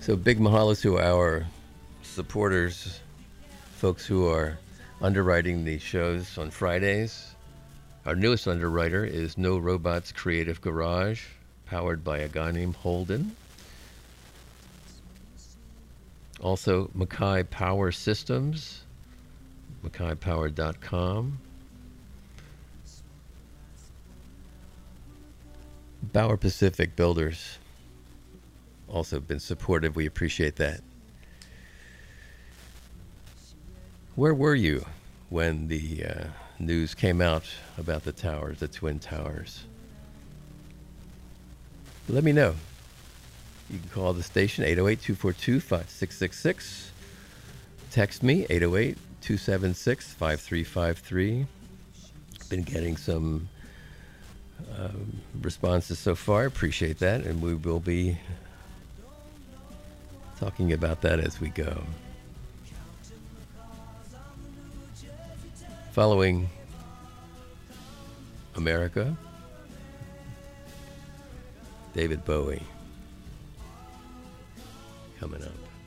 So big mahalo to our supporters, folks who are underwriting the shows on Fridays. Our newest underwriter is No Robots Creative Garage, powered by a guy named Holden. Also, Mackay Power Systems, mackaypower.com. Bauer Pacific Builders, also been supportive. We appreciate that. Where were you when the news came out about the towers, the Twin Towers? Let me know. You can call the station 808-242-5666. Text me 808-276-5353. Been getting some responses so far. Appreciate that, and we will be talking about that as we go. Following America, David Bowie coming up.